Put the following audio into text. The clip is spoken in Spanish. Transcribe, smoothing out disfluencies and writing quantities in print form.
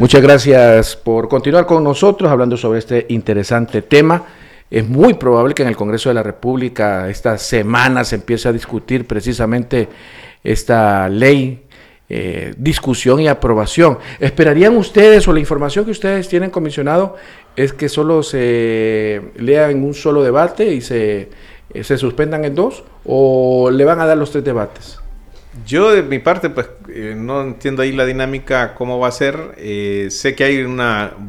Muchas gracias por continuar con nosotros hablando sobre este interesante tema. Es muy probable que en el Congreso de la República esta semana se empiece a discutir precisamente esta ley, discusión y aprobación. ¿Esperarían ustedes, o la información que ustedes tienen, comisionado, es que solo se lea en un solo debate y se suspendan en dos, o le van a dar los 3 debates? Yo de mi parte, pues no entiendo ahí la dinámica, cómo va a ser. Sé que hay una